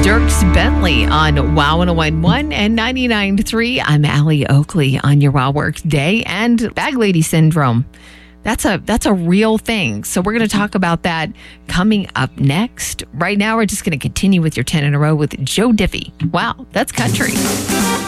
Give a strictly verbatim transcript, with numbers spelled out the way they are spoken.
Dierks Bentley on Wow one oh one point one and ninety-nine point three. I'm Allie Oakley on your Wow Work Day. And bag lady syndrome. That's a that's a real thing. So we're going to talk about that coming up next. Right now, we're just going to continue with your ten in a row with Joe Diffie. Wow, that's country.